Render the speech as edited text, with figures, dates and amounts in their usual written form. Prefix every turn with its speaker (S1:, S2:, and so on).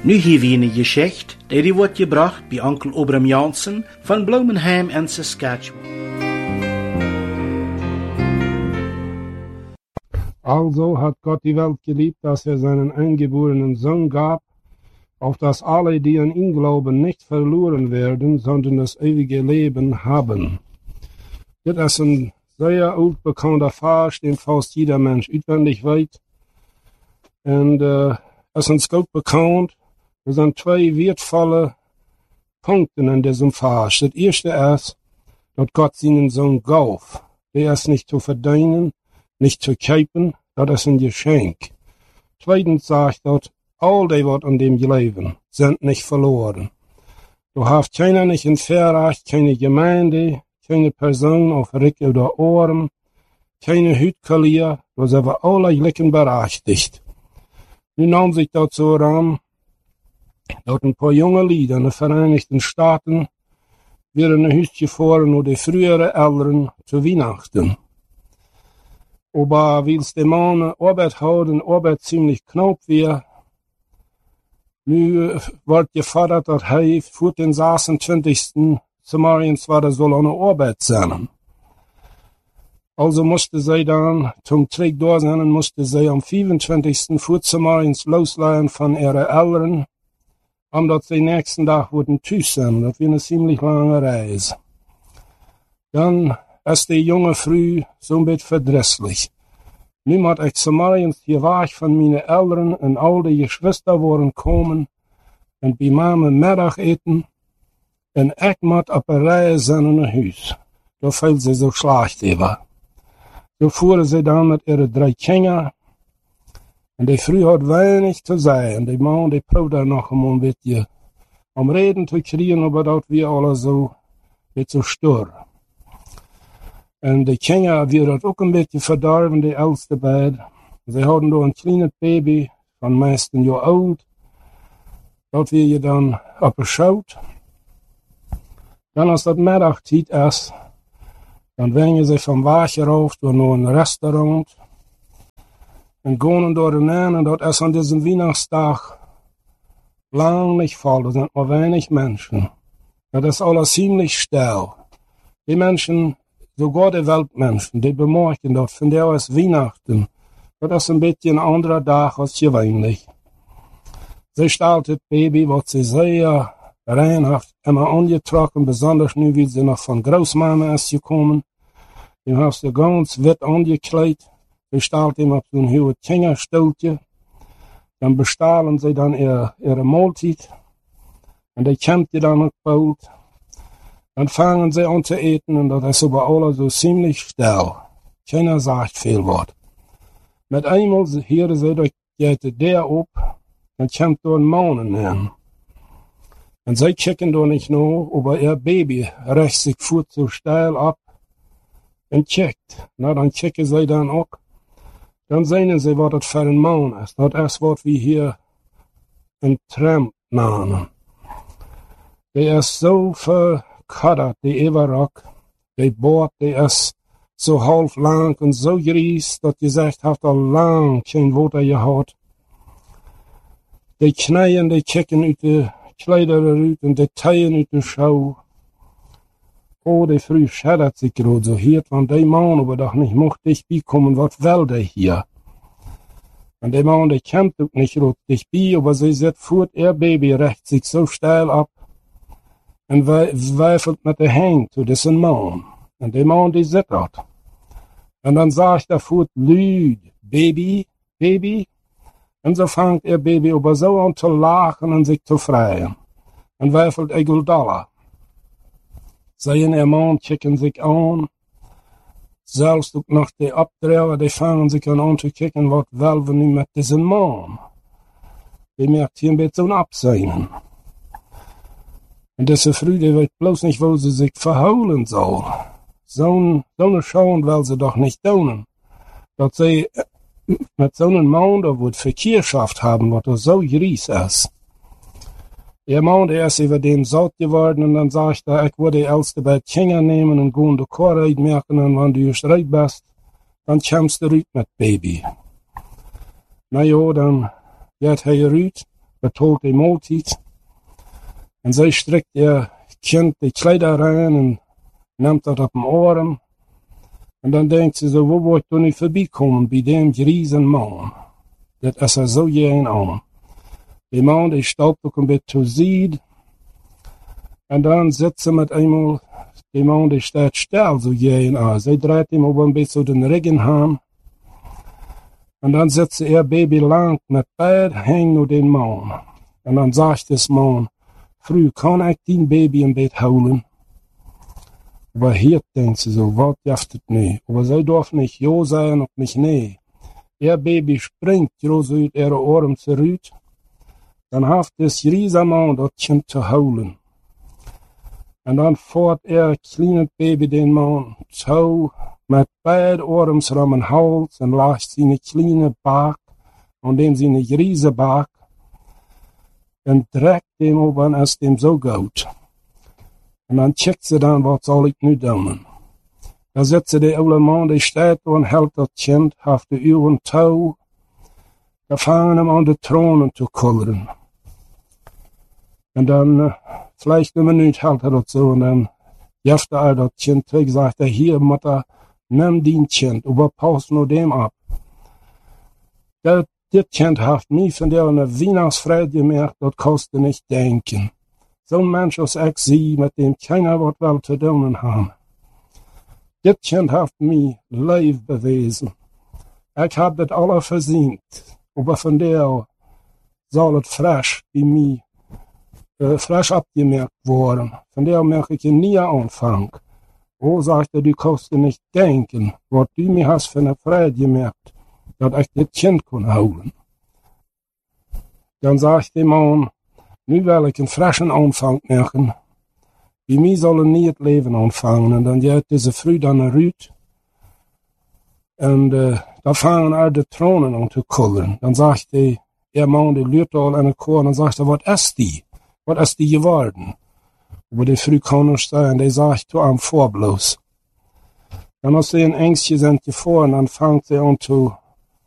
S1: Nu hier weer een geschicht, die wordt gebracht bij onkel Obram Jansen van Bloemenheim en Saskatchewan.
S2: Also hat Gott die Welt geliebt, dass seinen eingeborenen Sohn gab, auf dass alle, die an ihn glauben, nicht verloren werden, sondern das ewige Leben haben. Dit is een zeer oud bekannter Vers, den fast jeder Mensch uitwendig weet. En is ons goed bekend. Er zijn twee wertvolle Punkten in diesem Vers. Het eerste is, dat Gott seinen Sohn gaf. Der ist nicht zu verdienen, nicht zu kaufen, dat is een Geschenk. Zweitens sagt dat all die wat an dem leven, sind nicht verloren. Du hast keiner nicht in Verrecht, keine Gemeinde, keine Person auf Rick oder Ohren, keine Hütkalier, du sind wir alle gleichen berechtigt. Nu nahm sich dazu ran, dat een paar jonge lieden in de Verenigde Staten weer in een huisje voeren naar de frühere Eltern zu Weihnachten. Aber wils de mannen arbeid houden, arbeid ziemlich knapp weer, nu wordt gefordert dat hij voor den 26. Somariens war soll aan de arbeid zijn. Also musste zij dan, zum terug door zijn, musste zij am 25. voor Somariens losleihen van ihre Eltern, omdat ze nächsten Dag worden thuis zijn. Dat was een ziemlich lange reis. Dan is de jonge vrouw zo'n beetje verdrisselijk. Nu moet ik Somariens hier weg van mijn Eltern en al die Geschwister worden komen en bij mama middag eten. En ik moet op een reis zijn in een huis. Daar viel ze zo slecht over. Zo voeren ze dan met ihre 3 kinderen. En die vrouw had weinig te zeggen. Die man die probeerde nog een beetje om reden te krijgen, maar dat we alle zo beetje stur. En de kinderen werden ook een beetje verdorven, de oudste beiden. Ze hadden door een kleine baby van meest een jaar oud. Dat werd je dan opgeschouwd. Dan als dat middagtijd is, dan wengen ze van water af door naar een restaurant. En gaan door de naam, en dat is aan deze Weihnachtsdag lang niet vol. Er zijn maar weinig mensen. Dat is alles ziemlich stil. Die mensen, sogar de Weltmenschen, die bemerken dat van jou is Weihnachten. Dat is een beetje een andere dag als gewöhnlich. Ze stelt het baby, wat ze zeer reinhaft immer angetrokken, besonders nu wie ze nog van Großmama is gekommen. Die heeft ze ganz wit angekleed. Ze stelt hem op zo'n heel kinderstoeltje. Dan bestellen ze dan ihre Mahlzeit. En die komt je dan opgebouwd. Dan fangen ze aan te eten en dat is über alle zo ziemlich stil. Keiner sagt veel wat. Met eenmaal horen ze dat je de deur op. Dan komt er een man in. En zij kijken door niet naar, aber ihr baby recht zich voet zo steil ab. En kijkt. Nou, dan kijken zij dan ook. Dan zien ze wat het voor een man is. Dat is wat we hier een tramp namen. Die is zo verkadderd, die everrok. Die boord, die is zo half lang en zo gries, dat je zegt, heeft al lang geen water gehad. Die knieën, die kijken uit de kleider eruit en die tijden uit de schouw. Oh, die vrouw schaddert zich gerade zo hier, want die man aber doch nicht mocht dichtbij komen, wat wil die hier? En die man, die komt ook niet groot dichtbij, aber sie zet voort ihr baby recht zich zo steil ab en wijfelt met de hand zu diesem man. En die man, die zit dat. En dan sagt er voort, luid, baby, baby. En zo vangt ihr baby aber zo aan te lachen en zich te vrijen. En wijfelt $1 dollar. Zij en ihr man kijken zich aan. Zelfs ook nog die opdrijven, die vangen zich aan te kijken, wat willen we nu met deze man? Die merkt hier een beetje zo'n afzijn. En deze vrouw, die weet bloos niet waar ze zich verhouden zal. Zo'n schoon wil ze toch niet doen. Dat zij met zo'n man da wordt verkeerschaft hebben, wat er zo gries is. Ihr man, der ist über den saut geworden und dann sagt er, ich würde die Älteste bei Kinder nehmen und gehen die Chorheit merken und wenn du streit bist, dann kommst du rüt mit Baby. Na ja, dann geht er rüt betoelt de maaltijd. En zij strekt kind de kleider aan en neemt dat op mijn oren. En dan denkt ze zo, waar word ik nu voorbij komen bij dem grieze man? Dat is er zo geen aan. Die man die stoopt ook een beetje ziet. En dan zit ze met eenmaal, die man die staat stil zo geen aan. Zij draait hem op een beetje de regen aan. En dan zit ze baby lang met beide heen naar den man. En dan zegt des man, vrouw, kan ik die baby een beetje houden? Maar hier denkt ze zo, wat jaft het nu? Maar zij durft niet ja zeggen of niet nee. Baby springt groß uit oren eruit. Dan heeft des riese man dat kind te houden. En dan voert kleine baby den man zo met beide oren om een hals en legt zijn kleine baak en dan zijn riese baak en trekt hem op en is hem zo goed. En dan checkt ze dan, wat zal ik nu doen? Dan zet ze de oude man, die staat en helpt dat kind, heeft de uwen touw, gevangen hem aan de tronen te kulleren. En dan, vielleicht een minuut helpt dat zo, en dan jeft hij dat kind terug, zegt hij, hier, Mutter, neem die kind, maar pas nou dem op. Dit kind heeft mij van der een Weihnachtsfrijd gemerkt, dat kostte niet denken. Zo'n mens als ik zie, met dem keiner wat wel te doen hebben. Dit kind heeft mij lief bewezen. Ik heb dit alle verdiend. Maar van der zal het fresh bij mij fresh opgemerkt worden. Van der merk ik een nieuwe aanvang. O, zegt hij, du kostte niet denken, wat du mij hast van een vrijheid gemerkt, dat ik dit kind kon houden. Dan zegt de man, nu wil ik een frischen aanvang maken. Bij mij zullen niet het leven aanvangen. En dan gaat deze vrouw dan eruit. En dan vangen er de tronen aan te kulleren. Dan zegt de man, die luurt al aan de koor. En dan zegt hij, wat is die? Wat is die geworden? Maar de vrouw kan er staan. En die zegt toe aan voorbloos. Dan als ze een angstje zijn voor. En dan vangt ze aan te